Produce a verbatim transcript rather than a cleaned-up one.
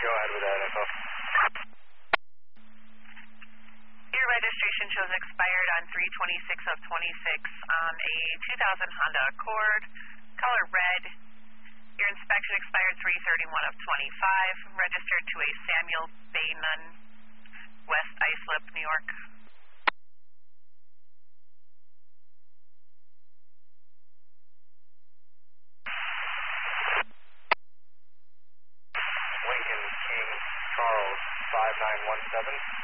Go ahead with that info. Your registration shows expired on three twenty-six of twenty-six on a two thousand Honda Accord, color red. Your inspection expired three thirty-one of twenty-five, registered to a Samuel Baynon, West Islip, New York. Lincoln King Charles five nine one seven.